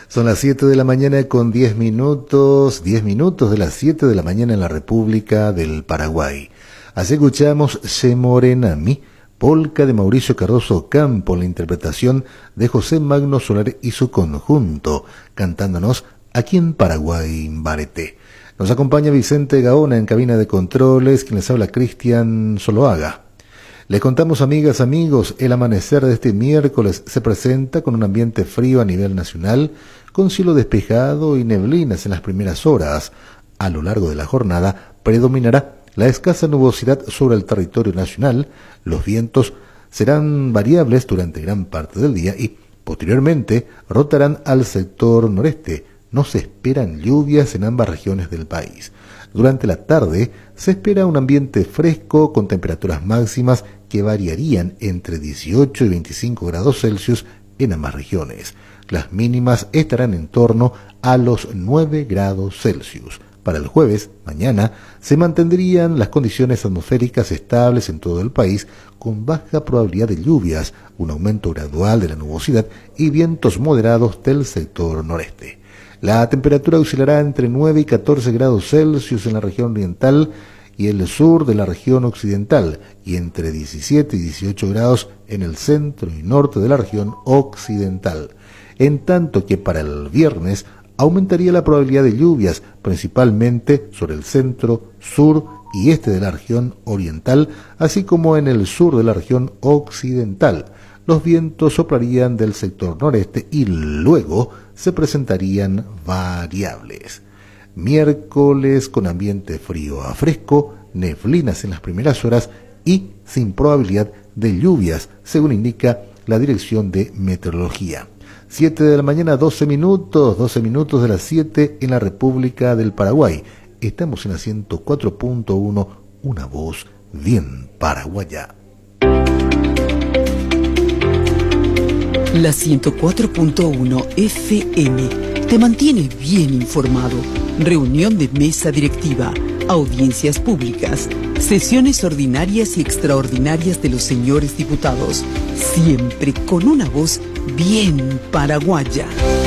Son las 7 de la mañana con 10 minutos de las 7 de la mañana en la República del Paraguay. Así escuchamos Se Morena Mi, polca de Mauricio Cardoso Campo, la interpretación de José Magno Soler y su conjunto, cantándonos Aquí en Paraguay, Bareté. Nos acompaña Vicente Gaona en cabina de controles, quien les habla Cristian Zuluaga. Les contamos, amigas, amigos, el amanecer de este miércoles se presenta con un ambiente frío a nivel nacional, con cielo despejado y neblinas en las primeras horas. A lo largo de la jornada predominará la escasa nubosidad sobre el territorio nacional, los vientos serán variables durante gran parte del día y posteriormente rotarán al sector noreste. No se esperan lluvias en ambas regiones del país. Durante la tarde se espera un ambiente fresco con temperaturas máximas que variarían entre 18 y 25 grados Celsius en ambas regiones. Las mínimas estarán en torno a los 9 grados Celsius. Para el jueves, mañana, se mantendrían las condiciones atmosféricas estables en todo el país, con baja probabilidad de lluvias, un aumento gradual de la nubosidad y vientos moderados del sector noreste. La temperatura oscilará entre 9 y 14 grados Celsius en la región oriental y el sur de la región occidental, y entre 17 y 18 grados en el centro y norte de la región occidental. En tanto que para el viernes aumentaría la probabilidad de lluvias, principalmente sobre el centro, sur y este de la región oriental, así como en el sur de la región occidental. Los vientos soplarían del sector noreste y luego se presentarían variables. Miércoles con ambiente frío a fresco, neblinas en las primeras horas y sin probabilidad de lluvias, según indica la Dirección de Meteorología. 7 de la mañana, 12 minutos de las 7 en la República del Paraguay. Estamos en la 104.1, una voz bien paraguaya. La 104.1 FM te mantiene bien informado. Reunión de mesa directiva, audiencias públicas, sesiones ordinarias y extraordinarias de los señores diputados, siempre con una voz bien paraguaya.